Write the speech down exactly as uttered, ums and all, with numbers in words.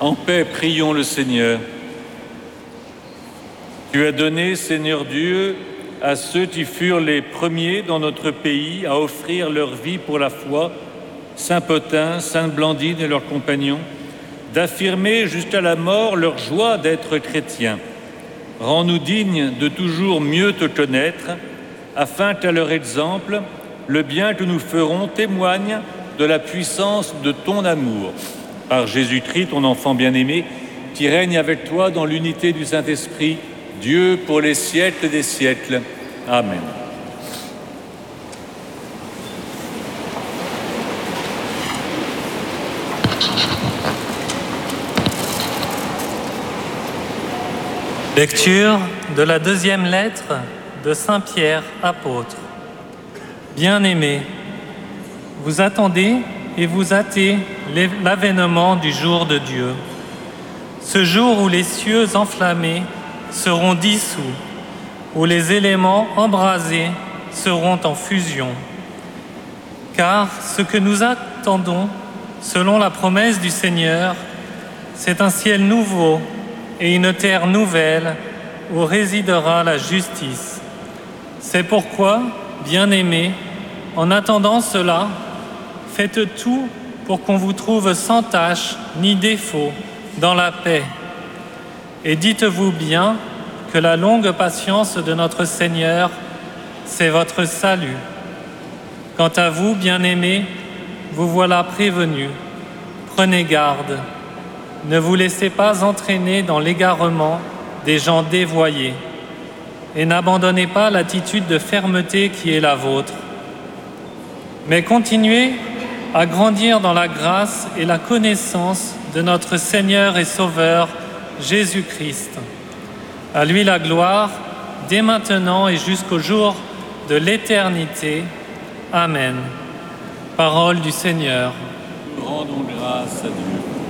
En paix, prions le Seigneur. Tu as donné, Seigneur Dieu, à ceux qui furent les premiers dans notre pays à offrir leur vie pour la foi, Saint Pothin, Sainte Blandine et leurs compagnons, d'affirmer jusqu'à la mort leur joie d'être chrétiens. Rends-nous dignes de toujours mieux te connaître, afin qu'à leur exemple, le bien que nous ferons témoigne de la puissance de ton amour. Par Jésus-Christ, ton enfant bien-aimé, qui règne avec toi dans l'unité du Saint-Esprit, Dieu pour les siècles des siècles. Amen. Lecture de la deuxième lettre de Saint Pierre, apôtre. Bien-aimés, vous attendez et vous hâtez l'avènement du jour de Dieu, ce jour où les cieux enflammés seront dissous, où les éléments embrasés seront en fusion. Car ce que nous attendons, selon la promesse du Seigneur, c'est un ciel nouveau et une terre nouvelle où résidera la justice. C'est pourquoi, bien-aimés, en attendant cela, faites tout pour qu'on vous trouve sans tache ni défaut dans la paix. Et dites-vous bien que la longue patience de notre Seigneur, c'est votre salut. Quant à vous, bien-aimés, vous voilà prévenus. Prenez garde. Ne vous laissez pas entraîner dans l'égarement des gens dévoyés et n'abandonnez pas l'attitude de fermeté qui est la vôtre. Mais continuez à grandir dans la grâce et la connaissance de notre Seigneur et Sauveur, Jésus-Christ. À lui la gloire, dès maintenant et jusqu'au jour de l'éternité. Amen. Parole du Seigneur. Rendons grâce à Dieu.